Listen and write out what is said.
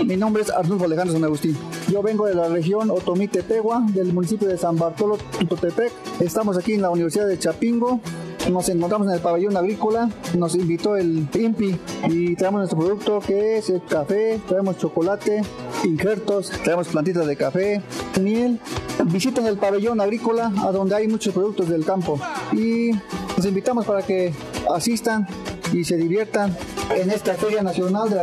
Mi nombre es Arnulfo Alejandro San Agustín. Yo vengo de la región Otomí-Tepehua, del municipio de San Bartolo, Tutotepec. Estamos aquí en la Universidad de Chapingo. Nos encontramos en el pabellón agrícola. Nos invitó el INPI y traemos nuestro producto, que es el café. Traemos chocolate, injertos, traemos plantitas de café, miel. Visiten el pabellón agrícola, a donde hay muchos productos del campo. Y los invitamos para que asistan y se diviertan en esta Feria Nacional de la